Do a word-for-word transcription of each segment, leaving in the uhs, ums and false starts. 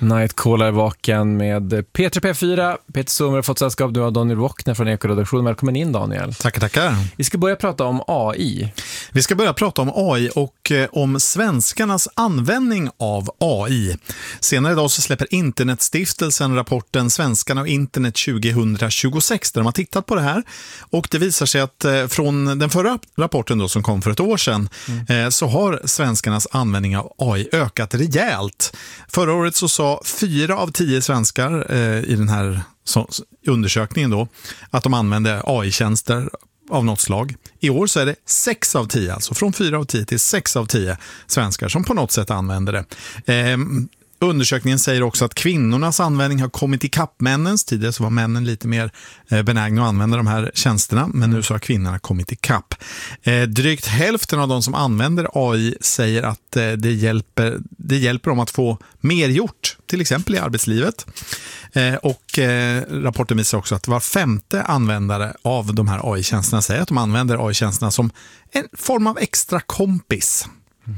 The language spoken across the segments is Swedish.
Nightcaller vaken med P tre P fyra. Peter Sommer har fått sällskap nu av Daniel Wockner från Ekoredaktionen. Välkommen in, Daniel. Tackar, tackar. Vi ska börja prata om A I. Vi ska börja prata om A I och eh, om svenskarnas användning av A I. Senare idag så släpper Internetstiftelsen rapporten Svenskarna och internet tjugohundratjugosex där de har tittat på det här. Och det visar sig att eh, från den förra rapporten då, som kom för ett år sedan mm. eh, så har svenskarnas användning av A I ökat rejält. Förra året så sa fyra av tio svenskar eh, i den här så, undersökningen då att de använde A I-tjänster av något slag. I år så är det sex av tio, alltså från fyra av tio till sex av tio svenskar som på något sätt använder det. Eh, Undersökningen säger också att kvinnornas användning har kommit i kapp männens. Tidigare så var männen lite mer benägna att använda de här tjänsterna, men nu så har kvinnorna kommit i kapp. Eh, drygt hälften av de som använder A I säger att eh, det, hjälper, det hjälper dem att få mer gjort, till exempel i arbetslivet. Eh, och eh, rapporten visar också att var femte användare av de här A I-tjänsterna säger att de använder A I-tjänsterna som en form av extra kompis. Mm.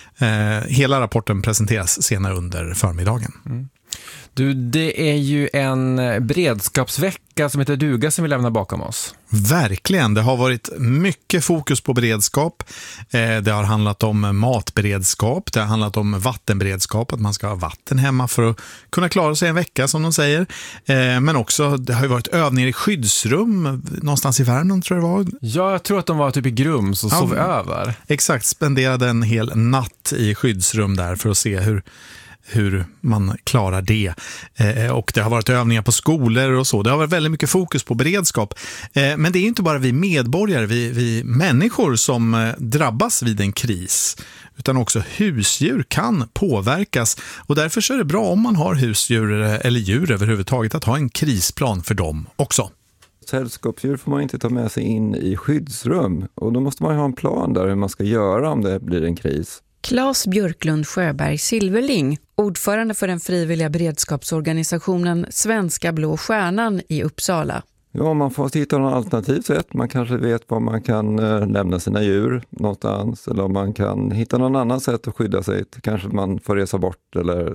Eh, hela rapporten presenteras senare under förmiddagen. Mm. Du, det är ju en beredskapsvecka som heter duga som vi lämnar bakom oss. Verkligen, det har varit mycket fokus på beredskap. Eh, det har handlat om matberedskap, det har handlat om vattenberedskap, att man ska ha vatten hemma för att kunna klara sig en vecka som de säger. Eh, men också, det har ju varit övningar i skyddsrum någonstans i Värmland tror jag det var. Ja, jag tror att de var typ i Grums och sov ja, över. Exakt, spenderade en hel natt i skyddsrum där för att se hur hur man klarar det. Eh, och det har varit övningar på skolor och så. Det har varit väldigt mycket fokus på beredskap. Eh, men det är inte bara vi medborgare, vi, vi människor som eh, drabbas vid en kris. Utan också husdjur kan påverkas. Och därför så är det bra om man har husdjur eller djur överhuvudtaget att ha en krisplan för dem också. Sällskapsdjur får man inte ta med sig in i skyddsrum. Och då måste man ha en plan där hur man ska göra om det blir en kris. Claes Björklund Sjöberg Silverling, ordförande för den frivilliga beredskapsorganisationen Svenska Blå Stjärnan i Uppsala. Ja, man får hitta något alternativt sätt. Man kanske vet var man kan lämna sina djur någonstans. Eller om man kan hitta någon annan sätt att skydda sig. Kanske man får resa bort eller...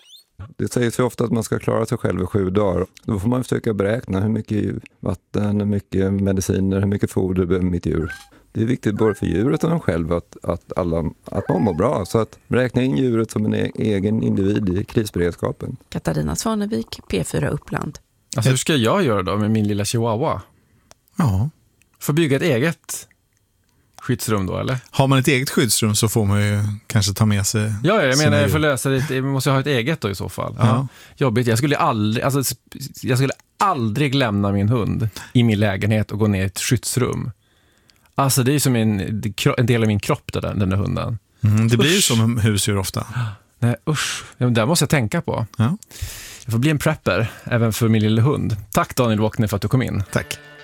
Det sägs ju ofta att man ska klara sig själv i sju dagar. Då får man försöka beräkna hur mycket vatten, hur mycket mediciner, hur mycket foder behöver mitt djur. Det är viktigt både för djuret och dem själv att, att, alla, att man mår bra. Så att räkna in djuret som en egen individ i krisberedskapen. Katarina Svanevik, P fyra Uppland. Alltså hur ska jag göra då med min lilla chihuahua? Ja. Får bygga ett eget skyddsrum då, eller? Har man ett eget skyddsrum så får man ju kanske ta med sig... Ja, jag menar jag får lösa det. Jag måste ha ett eget då i så fall. Ja. Ja. Jobbigt. Jag skulle aldrig, alltså, jag skulle aldrig lämna min hund i min lägenhet och gå ner i ett skyddsrum. Alltså det är som en, en del av min kropp, där, den där hunden. Mm, det usch. Blir ju som husdjur ofta. Nej, usch. Ja, det måste jag tänka på. Ja. Jag får bli en prepper, även för min lilla hund. Tack Daniel Wockner för att du kom in. Tack.